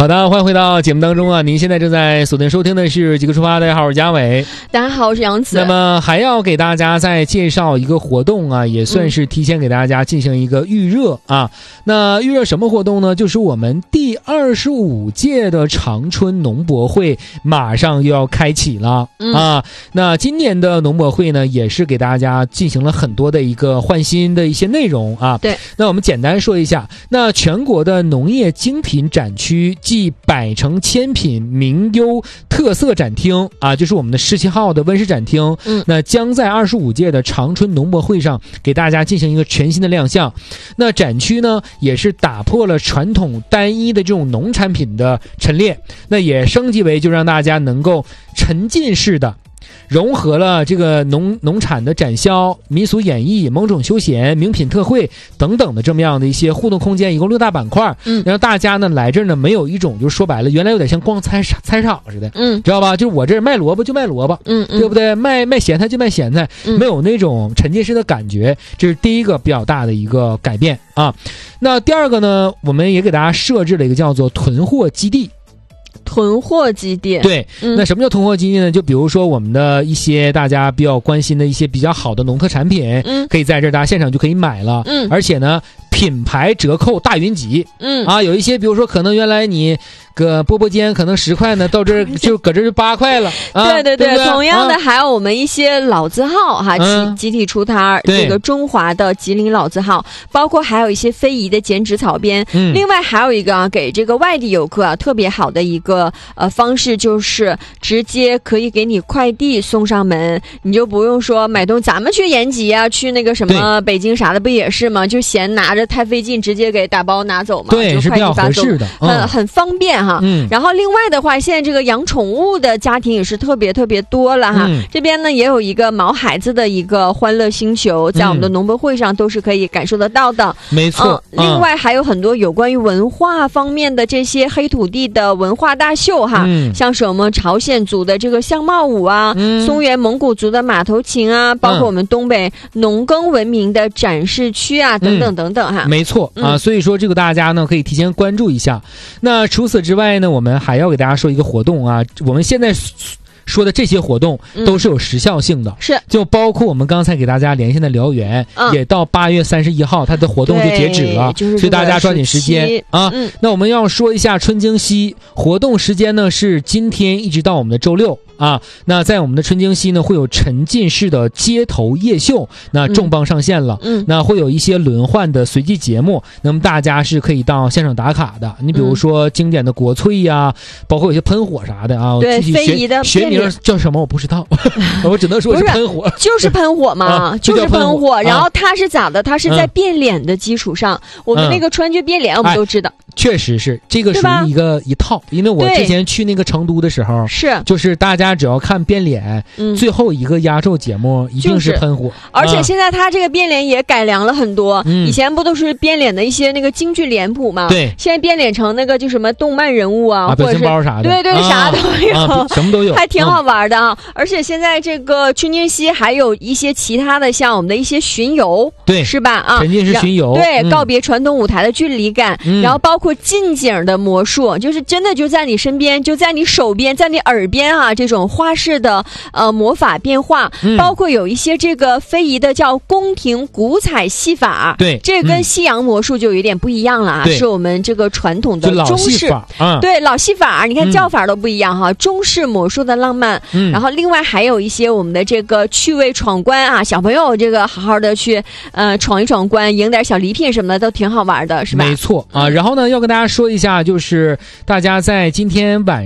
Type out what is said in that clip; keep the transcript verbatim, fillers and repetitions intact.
好的，欢迎回到节目当中啊！您现在正在锁定收听的是极客出发，大家好，我是嘉伟， 大家好，我是杨子。 那么还要给大家再介绍一个活动啊，也算是提前给大家进行一个预热啊。嗯、那预热什么活动呢？就是我们第二十五届的长春农博会马上又要开启了、嗯、啊。那今年的农博会呢，也是给大家进行了很多的一个换新的一些内容啊。 对， 那我们简单说一下，那全国的农业精品展区暨百城千品名优特色展厅啊，就是我们的十七号的温室展厅，嗯，那将在二十五届的长春农博会上给大家进行一个全新的亮相。那展区呢，也是打破了传统单一的这种农产品的陈列，那也升级为就让大家能够沉浸式的融合了这个农农产的展销、民俗演绎、某种休闲、名品特惠等等的这么样的一些互动空间，一共六大板块。嗯，让大家呢来这儿呢没有一种就是说白了，原来有点像逛菜菜场似的，嗯，知道吧？就是我这儿卖萝卜就卖萝卜，嗯，对不对？卖卖咸菜就卖咸菜，嗯、没有那种沉浸式的感觉，这是第一个比较大的一个改变啊。那第二个呢，我们也给大家设置了一个叫做囤货基地。 囤货基地， 对、嗯，那什么叫囤货基地呢？就比如说我们的一些大家比较关心的一些比较好的农特产品，嗯，可以在这儿大家现场就可以买了，嗯，而且呢，品牌折扣大云集，嗯啊，有一些比如说可能原来你搁波波间可能十块呢，到这儿就搁这就八块了，啊、 对对 对, 对, 对， 同样的还有我们一些老字号哈，嗯、集集体出摊，这个中华的吉林老字号，包括还有一些非遗的剪纸草编，嗯，另外还有一个啊，给这个外地游客啊特别好的一个呃方式，就是直接可以给你快递送上门，你就不用说买东西，咱们去延吉啊，去那个什么北京啥的不也是吗？就嫌拿着太费劲，直接给打包拿走嘛， 对，是比较合适的， 很、嗯、很方便哈。嗯，然后另外的话，现在这个养宠物的家庭也是特别特别多了哈。嗯、这边呢也有一个毛孩子的一个欢乐星球，在我们的农博会上都是可以感受得到的。 没错、 嗯。另外还有很多有关于文化方面的这些黑土地的文化大秀哈，嗯、像是我们朝鲜族的这个相貌舞啊，嗯、松原蒙古族的马头琴啊，包括我们东北农耕文明的展示区啊，嗯、等等等等哈。 没错啊，嗯、所以说这个大家呢可以提前关注一下。那除此之外呢，我们还要给大家说一个活动啊，我们现在说的这些活动都是有时效性的，嗯、是就包括我们刚才给大家连线的辽源，嗯、也到八月三十一号，它的活动就截止了，就是、所以大家抓紧时间啊。嗯、那我们要说一下春京西活动时间呢，是今天一直到我们的周六。啊，那在我们的春京西呢，会有沉浸式的街头夜秀，那重磅上线了。嗯，那会有一些轮换的随机节目，那么大家是可以到现场打卡的。你比如说经典的国粹呀、啊，包括有些喷火啥的啊。 对，非遗的学名叫什么我不知道，我只能说是喷火， 就是喷火嘛，啊、就是喷火。然后它是咋的？它是在变脸的基础上，嗯、我们那个川剧变脸，我们都知道。 哎确实是这个属于一个一套，因为我之前去那个成都的时候，是就是大家只要看变脸，嗯、最后一个压轴节目一定是喷火，就是、 而且现在他这个变脸也改良了很多，嗯、以前不都是变脸的一些那个京剧脸谱嘛，对，现在变脸成那个就什么动漫人物啊， 啊或者是包啥的， 对对，啊、啥都有、 啊，什么都有， 还挺好玩的啊！嗯、而且现在这个春京西还有一些其他的，像我们的一些巡游， 对， 是吧？啊， 沉浸式巡游， 对，嗯、告别传统舞台的距离感，嗯、然后包括近景的魔术，就是真的就在你身边，就在你手边，在你耳边啊，这种花式的呃魔法变化，嗯、包括有一些这个非遗的叫宫廷古彩戏法， 对， 这个跟西洋魔术就有点不一样了啊，是我们这个传统的中式， 嗯、 对老戏法，你看叫法都不一样哈，嗯、中式魔术的浪漫，嗯、然后另外还有一些我们的这个趣味闯关啊，小朋友这个好好的去呃闯一闯关，赢点小礼品什么的都挺好玩的，是吧？ 没错啊，然后呢要跟大家说一下。就是大家在今天晚